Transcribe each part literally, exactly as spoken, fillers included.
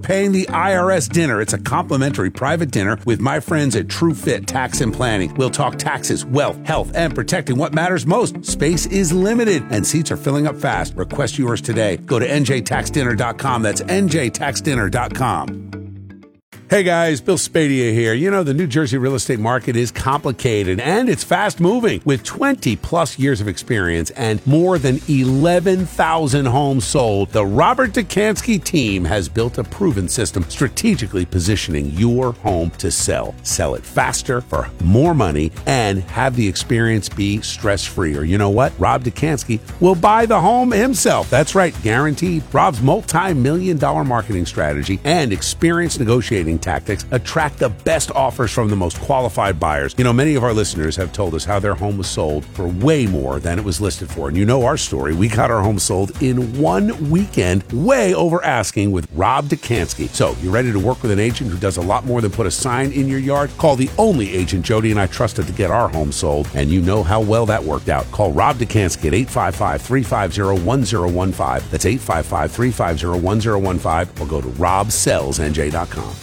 paying the I R S dinner. It's a complimentary private dinner with my friends at TrueFit Tax and Planning. We'll talk taxes, wealth, health, and protecting what matters most. Space is limited, and seats are filling up fast. Request yours today. Go to N J tax dinner dot com. That's N J tax dinner dot com. Hey guys, Bill Spadia here. You know, the New Jersey real estate market is complicated and it's fast moving. With twenty plus years of experience and more than eleven thousand homes sold, the Robert Dekanski team has built a proven system strategically positioning your home to sell. Sell it faster for more money and have the experience be stress-free. Or you know what? Rob Dekanski will buy the home himself. That's right, guaranteed. Rob's multi-million dollar marketing strategy and experienced negotiating tactics attract the best offers from the most qualified buyers. You know, many of our listeners have told us how their home was sold for way more than it was listed for. And you know our story. We got our home sold in one weekend, way over asking with Rob Dekanski. So, you ready to work with an agent who does a lot more than put a sign in your yard? Call the only agent Jody and I trusted to get our home sold, and you know how well that worked out. Call Rob Dekanski at eight five five, three five zero, one zero one five. That's eight five five, three five zero, one zero one five, or go to rob sells N J dot com.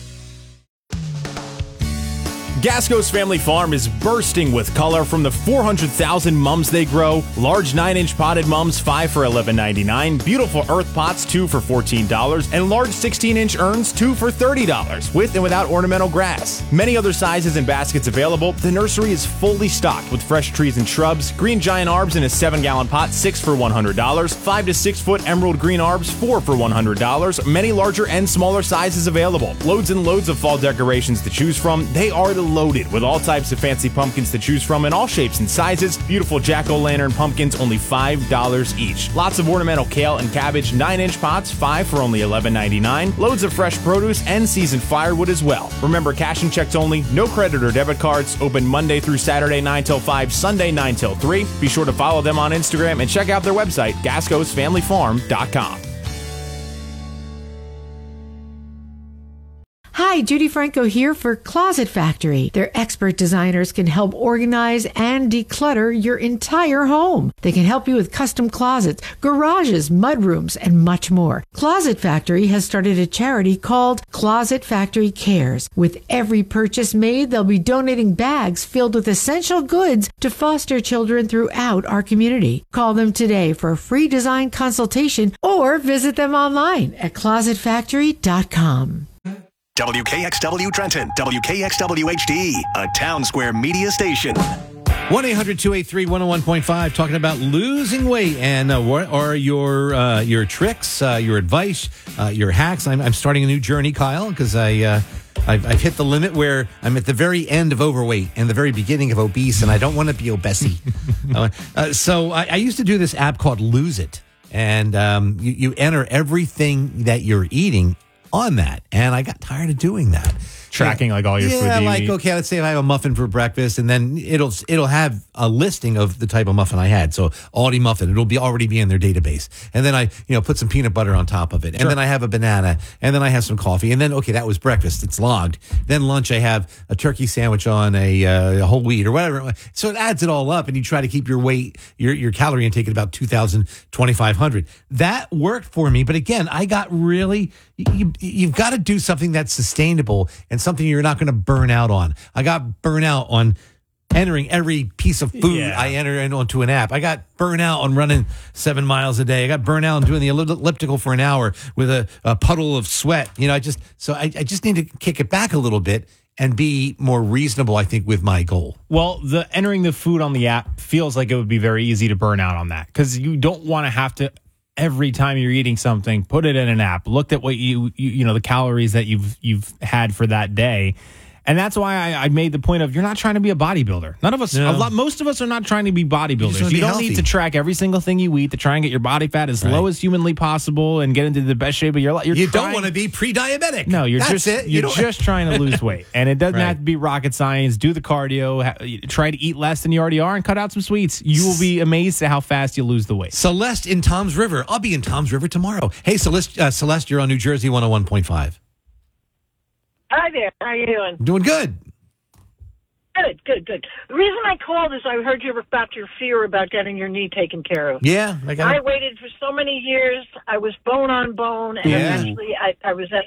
Gasco's Family Farm is bursting with color from the four hundred thousand mums they grow. Large nine inch potted mums, five for eleven ninety-nine. Beautiful earth pots, two for fourteen dollars. And large sixteen inch urns, two for thirty dollars, with and without ornamental grass. Many other sizes and baskets available. The nursery is fully stocked with fresh trees and shrubs. Green giant arbs in a seven gallon pot, six for one hundred dollars. five to six foot emerald green arbs, four for one hundred dollars. Many larger and smaller sizes available. Loads and loads of fall decorations to choose from. They are the loaded with all types of fancy pumpkins to choose from in all shapes and sizes. Beautiful jack-o'-lantern pumpkins, only five dollars each. Lots of ornamental kale and cabbage, nine inch pots, five for only eleven ninety-nine. Loads of fresh produce and seasoned firewood as well. Remember, cash and checks only, no credit or debit cards. Open Monday through Saturday nine till five, Sunday nine till three. Be sure to follow them on Instagram and check out their website, gascos family farm dot com. Hi, Judy Franco here for Closet Factory. Their expert designers can help organize and declutter your entire home. They can help you with custom closets, garages, mudrooms, and much more. Closet Factory has started a charity called Closet Factory Cares. With every purchase made, they'll be donating bags filled with essential goods to foster children throughout our community. Call them today for a free design consultation or visit them online at closet factory dot com. W K X W Trenton, W K X W H D, a Town Square media station. one eight hundred, two eight three, one oh one point five, talking about losing weight and uh, what are your uh, your tricks, uh, your advice, uh, your hacks. I'm, I'm starting a new journey, Kyle, because I, uh, I've, I've hit the limit where I'm at the very end of overweight and the very beginning of obese, and I don't want to be obesity. uh, uh, so I, I used to do this app called Lose It, and um, you, you enter everything that you're eating on that, and I got tired of doing that. Tracking yeah. like all your yeah, food. Yeah, like eat. Okay, let's say if I have a muffin for breakfast, and then it'll it'll have a listing of the type of muffin I had. So Aldi muffin, it'll be already be in their database. And then I, you know, put some peanut butter on top of it, and sure. then I have a banana, and then I have some coffee, and then okay, that was breakfast. It's logged. Then lunch, I have a turkey sandwich on a, uh, a whole wheat or whatever. So it adds it all up, and you try to keep your weight, your your calorie intake at about two thousand, twenty-five hundred. That worked for me, but again, I got really. You, you've got to do something that's sustainable and something you're not going to burn out on. I got burnt out on entering every piece of food yeah. I enter in onto an app. I got burnt out on running seven miles a day. I got burnt out on doing the elliptical for an hour with a, a puddle of sweat. You know, I just so I, I just need to kick it back a little bit and be more reasonable, I think, with my goal. Well, the entering the food on the app feels like it would be very easy to burn out on that because you don't want to have to. Every time you're eating something, put it in an app. Looked at what you, you you know the calories that you've you've had for that day, and that's why I, I made the point of you're not trying to be a bodybuilder. None of us, no. a lot, most of us are not trying to be bodybuilders. You, you don't healthy. need to track every single thing you eat to try and get your body fat as right. low as humanly possible and get into the best shape of your life. You're you trying, don't want to be pre-diabetic. No, you're That's just it. you're you just trying to lose weight, and it doesn't right. have to be rocket science. Do the cardio, ha- try to eat less than you already are, and cut out some sweets. You will be amazed at how fast you lose the weight. Celeste in Tom's River. I'll be in Tom's River tomorrow. Hey, Celeste, uh, Celeste, you're on New Jersey one oh one point five. Hi there. How you doing? Doing good. Good, good, good. The reason I called is I heard you about your fear about getting your knee taken care of. Yeah. I, got I waited for so many years. I was bone on bone, and Yeah. eventually I, I was at